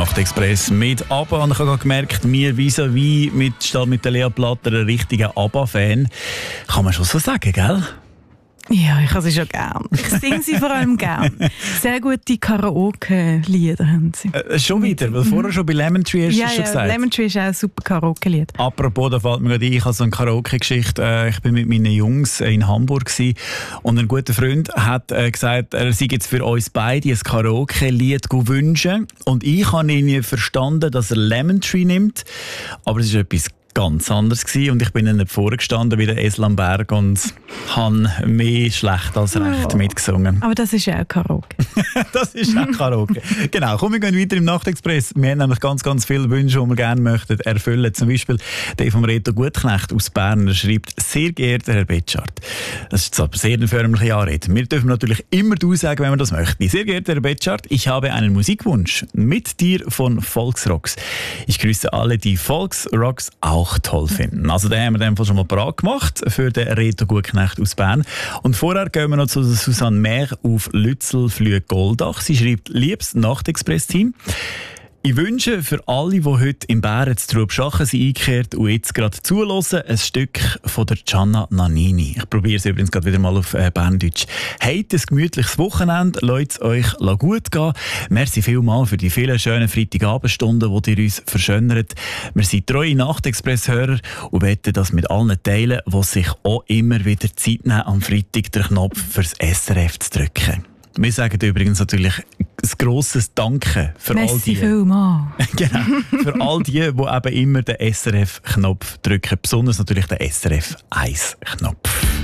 Nachtexpress mit ABBA. Und ich habe gemerkt, mir vis-à-vis mit der Lea Platter ein richtiger ABBA-Fan. Kann man schon so sagen, gell? Ja, ich habe sie schon gern. Ich singe sie vor allem gern. Sehr gute Karaoke-Lieder haben sie. Schon wieder, weil vorher schon bei Lemon Tree hast du schon gesagt. Lemon Tree ist auch ein super Karaoke-Lied. Apropos, da fällt mir gerade ein, ich habe so eine Karaoke-Geschichte. Ich bin mit meinen Jungs in Hamburg gewesen, und ein guter Freund hat gesagt, er sei jetzt für uns beide ein Karaoke-Lied wünschen. Und ich habe ihn verstanden, dass er Lemon Tree nimmt, aber es ist etwas ganz anders gewesen. Und ich bin dann vorgestanden wie der Esel am Berg und habe mehr schlecht als recht mitgesungen. Aber das ist ja auch Karaoke. Das ist auch Karaoke. Genau, komm, wir gehen weiter im Nachtexpress. Wir haben nämlich ganz, ganz viele Wünsche, die wir gerne möchten erfüllen. Zum Beispiel der vom Reto Gutknecht aus Bern. Er schreibt: Sehr geehrter Herr Betschart. Das ist jetzt aber sehr eine förmliche Anrede. Wir dürfen natürlich immer du sagen, wenn wir das möchten. Sehr geehrter Herr Betschart, ich habe einen Musikwunsch mit dir von Volksrocks. Ich grüße alle, die Volksrocks auch toll finden. Also den haben wir in dem Fall schon mal parat gemacht für den Reto Gutknecht aus Bern. Und vorher gehen wir noch zu Susanne Mehr auf Lützelflüh-Goldach. Sie schreibt: Liebes Nachtexpress-Team, ich wünsche für alle, die heute im Bären zu Trubschachen sind eingekehrt und jetzt gerade zuhören, ein Stück von der Gianna Nannini. Ich probiere es übrigens gerade wieder mal auf Berndeutsch. Habt ein gemütliches Wochenende, lasst es euch gut gehen. Merci vielmals für die vielen schönen Freitagabendstunden, die ihr uns verschönert. Wir sind treue Nachtexpress-Hörer und wetten das mit allen teilen, die sich auch immer wieder Zeit nehmen, am Freitag den Knopf fürs SRF zu drücken. Wir sagen übrigens natürlich ein grosses Danke für all die. Vielmals. Genau, für all die eben immer den SRF-Knopf drücken. Besonders natürlich den SRF-1-Knopf.